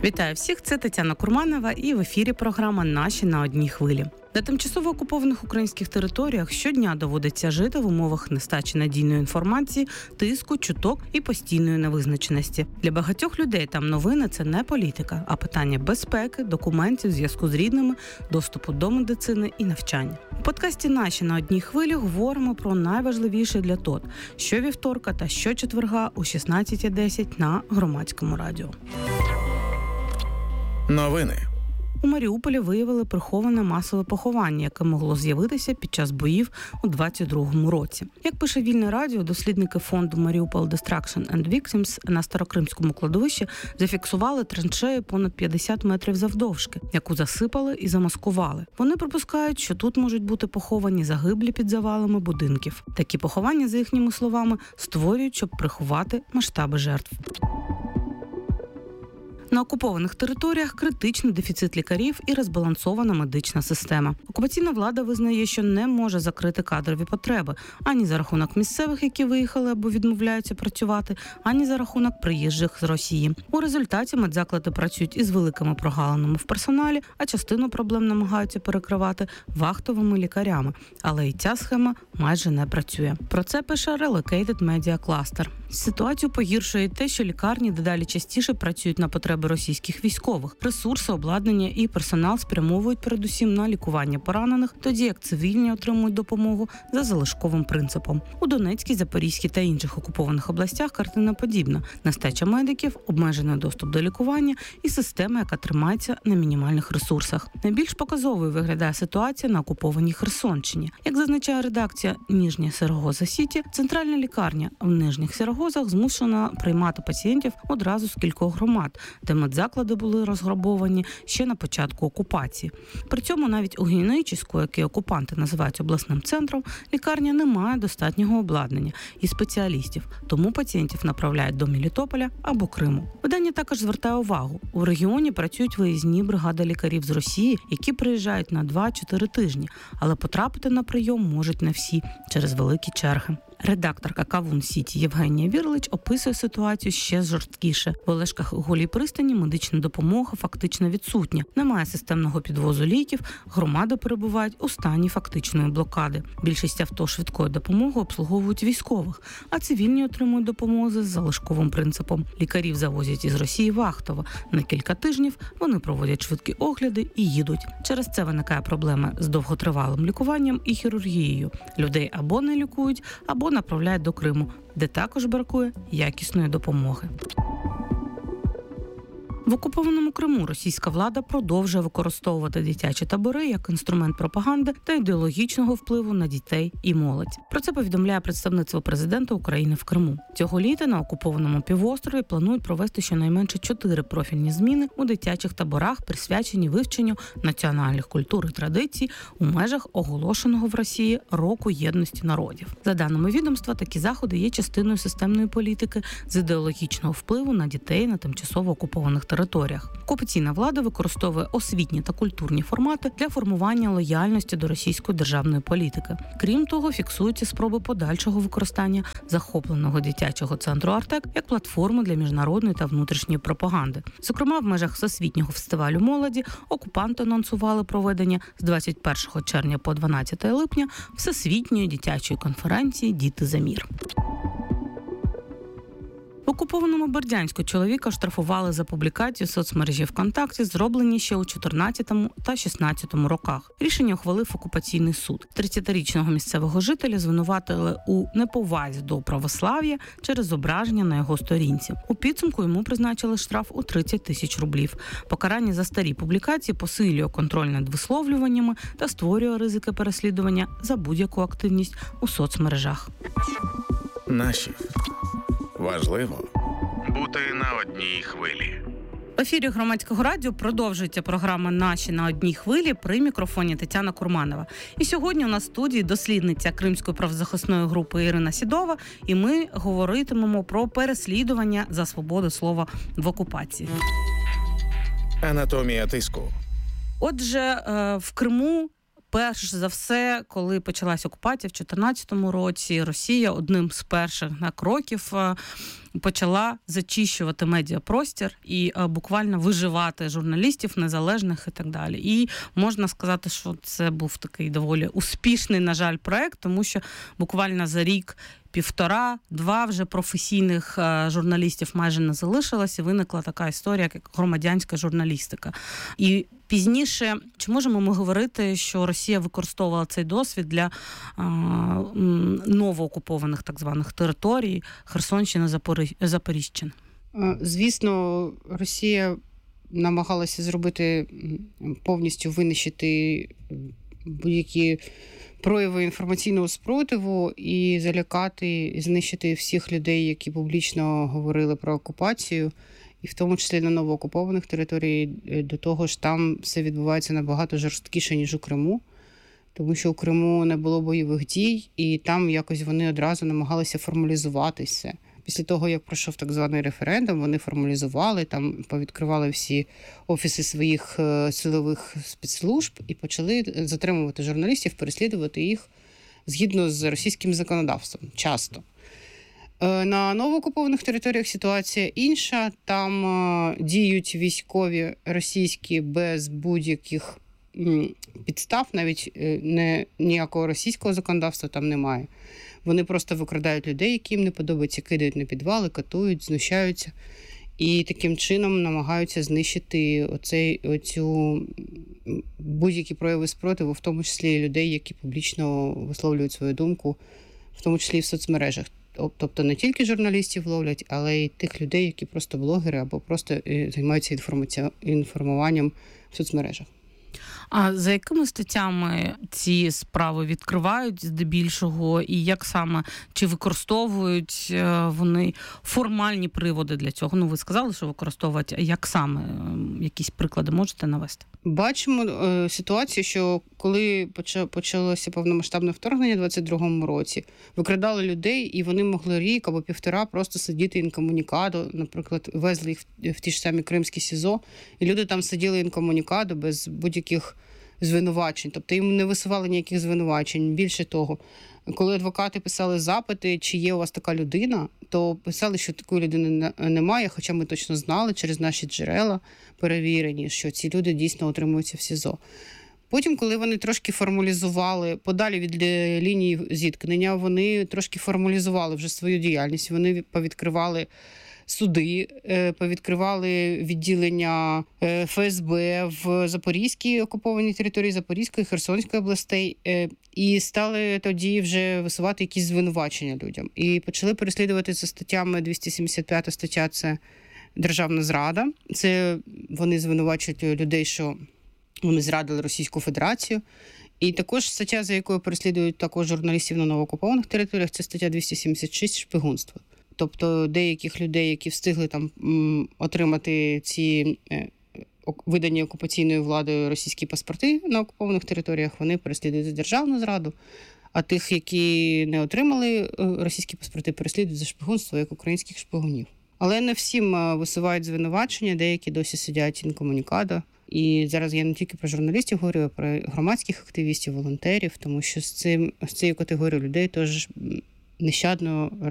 Вітаю всіх, це Тетяна Курманова і в ефірі програма «Наші на одній хвилі». На тимчасово окупованих українських територіях щодня доводиться жити в умовах нестачі надійної інформації, тиску, чуток і постійної невизначеності. Для багатьох людей там новини – це не політика, а питання безпеки, документів, зв'язку з рідними, доступу до медицини і навчання. У подкасті «Наші на одній хвилі» говоримо про найважливіше для ТОТ – щовівторка та щочетверга о 16:10 на Громадському радіо. Новини. У Маріуполі виявили приховане масове поховання, яке могло з'явитися під час боїв у 22-му році. Як пише Вільне радіо, дослідники фонду Mariupol Destruction and Victims на Старокримському кладовищі зафіксували траншею понад 50 метрів завдовжки, яку засипали і замаскували. Вони припускають, що тут можуть бути поховані загиблі під завалами будинків. Такі поховання, за їхніми словами, створюють, щоб приховати масштаби жертв. На окупованих територіях критичний дефіцит лікарів і розбалансована медична система. Окупаційна влада визнає, що не може закрити кадрові потреби ані за рахунок місцевих, які виїхали або відмовляються працювати, ані за рахунок приїжджих з Росії. У результаті медзаклади працюють із великими прогалинами в персоналі, а частину проблем намагаються перекривати вахтовими лікарями. Але і ця схема майже не працює. Про це пише Relocated Media Cluster. Ситуацію погіршує те, що лікарні дедалі частіше працюють на потреби російських військових. Ресурси, обладнання і персонал спрямовують передусім на лікування поранених, тоді як цивільні отримують допомогу за залишковим принципом. У Донецькій, Запорізькій та інших окупованих областях картина подібна. Нестача медиків, обмежений доступ до лікування і система, яка тримається на мінімальних ресурсах. Найбільш показовою виглядає ситуація на окупованій Херсонщині. Як зазначає редакція Ніжня Сирогоза Сіті, центральна лікарня в Нижніх Сирогозах змушена приймати пацієнтів одразу з кількох громад, де медзаклади були розграбовані ще на початку окупації. При цьому навіть у Генічеську, який окупанти називають обласним центром, лікарня не має достатнього обладнання і спеціалістів, тому пацієнтів направляють до Мелітополя або Криму. Видання також звертає увагу, у регіоні працюють виїзні бригади лікарів з Росії, які приїжджають на 2-4 тижні, але потрапити на прийом можуть не всі через великі черги. Редакторка Кавун Сіті Євгенія Вірлич описує ситуацію ще жорсткіше. В Олешках Голій пристані медична допомога фактично відсутня. Немає системного підвозу ліків, громади перебувають у стані фактичної блокади. Більшість авто швидкої допомоги обслуговують військових, а цивільні отримують допомогу за залишковим принципом. Лікарів завозять із Росії вахтово. На кілька тижнів вони проводять швидкі огляди і їдуть. Через це виникає проблема з довготривалим лікуванням і хірургією. Людей або не лікують, або направляють до Криму, де також бракує якісної допомоги. В окупованому Криму російська влада продовжує використовувати дитячі табори як інструмент пропаганди та ідеологічного впливу на дітей і молодь. Про це повідомляє представництво президента України в Криму. Цього літа на окупованому півострові планують провести щонайменше 4 профільні зміни у дитячих таборах, присвячені вивченню національних культур і традицій у межах оголошеного в Росії Року єдності народів. За даними відомства, такі заходи є частиною системної політики з ідеологічного впливу на дітей на тимчасово окупованих територіях. Окупаційна влада використовує освітні та культурні формати для формування лояльності до російської державної політики. Крім того, фіксуються спроби подальшого використання захопленого дитячого центру «Артек» як платформи для міжнародної та внутрішньої пропаганди. Зокрема, в межах Всесвітнього фестивалю молоді окупанти анонсували проведення з 21 червня по 12 липня Всесвітньої дитячої конференції «Діти за мір». В окупованому Бердянську чоловіка штрафували за публікацію в соцмережі ВКонтакті, зроблені ще у 14 та 16 роках. Рішення ухвалив окупаційний суд. 30-річного місцевого жителя звинуватили у неповазі до православ'я через зображення на його сторінці. У підсумку йому призначили штраф у 30 тисяч рублів. Покарання за старі публікації посилює контроль над висловлюваннями та створює ризики переслідування за будь-яку активність у соцмережах. Наші. Важливо бути на одній хвилі. В ефірі Громадського радіо продовжується програма «Наші на одній хвилі» при мікрофоні Тетяна Курманова. І сьогодні у нас в студії дослідниця Кримської правозахисної групи Ірина Сідова, і ми говоритимемо про переслідування за свободу слова в окупації. Анатомія тиску. Отже, в Криму перш за все, коли почалась окупація в 2014 році, Росія одним з перших кроків почала зачищувати медіапростір і буквально виживати журналістів незалежних і так далі. І можна сказати, що це був такий доволі успішний, на жаль, проект, тому що буквально за рік, півтора-два вже професійних журналістів майже не залишилось, і виникла така історія, як громадянська журналістика. І пізніше, чи можемо ми говорити, що Росія використовувала цей досвід для новоокупованих так званих територій Херсонщини, Запоріжжя? Звісно, Росія намагалася зробити, повністю винищити будь-які прояви інформаційного спротиву і залякати, і знищити всіх людей, які публічно говорили про окупацію, і в тому числі на новоокупованих територіях. До того ж, там все відбувається набагато жорсткіше, ніж у Криму, тому що у Криму не було бойових дій, і там якось вони одразу намагалися формалізувати все. Після того, як пройшов так званий референдум, вони формалізували, там повідкривали всі офіси своїх силових спецслужб і почали затримувати журналістів, переслідувати їх згідно з російським законодавством. Часто. На новоокупованих територіях ситуація інша. Там діють військові російські без будь-яких підстав, навіть ніякого російського законодавства там немає. Вони просто викрадають людей, які їм не подобається, кидають на підвали, катують, знущаються. І таким чином намагаються знищити оцю будь-які прояви спротиву, в тому числі і людей, які публічно висловлюють свою думку, в тому числі і в соцмережах. Тобто не тільки журналістів ловлять, але й тих людей, які просто блогери або просто займаються інформуванням в соцмережах. А за якими статтями ці справи відкривають здебільшого, і як саме, чи використовують вони формальні приводи для цього? Ну, ви сказали, що використовують, а як саме? Якісь приклади можете навести? Бачимо ситуацію, що коли почалося повномасштабне вторгнення у 22-му році, викрадали людей, і вони могли рік або півтора просто сидіти інкомунікадо, наприклад, везли їх в ті ж самі кримські СІЗО, і люди там сиділи інкомунікадо без будь-яких звинувачень, тобто їм не висували ніяких звинувачень. Більше того, коли адвокати писали запити, чи є у вас така людина, то писали, що такої людини немає, хоча ми точно знали через наші джерела перевірені, що ці люди дійсно отримуються в СІЗО. Потім, коли вони трошки формалізували, подалі від лінії зіткнення, вони трошки формалізували вже свою діяльність, вони повідкривали суди, повідкривали відділення ФСБ в Запорізькій окупованій території, Запорізької, Херсонської областей, і стали тоді вже висувати якісь звинувачення людям. І почали переслідувати за статтями 275 стаття – це державна зрада. Це вони звинувачують людей, що вони зрадили Російську Федерацію. І також стаття, за якою переслідують також журналістів на новоокупованих територіях, це стаття 276 – шпигунство. Тобто деяких людей, які встигли там отримати ці видані окупаційною владою російські паспорти на окупованих територіях, вони переслідують за державну зраду, а тих, які не отримали російські паспорти, переслідують за шпигунство, як українських шпигунів. Але не всім висувають звинувачення, деякі досі сидять інкомунікадо. І зараз я не тільки про журналістів говорю, а про громадських активістів, волонтерів, тому що з цією категорією людей теж нещадно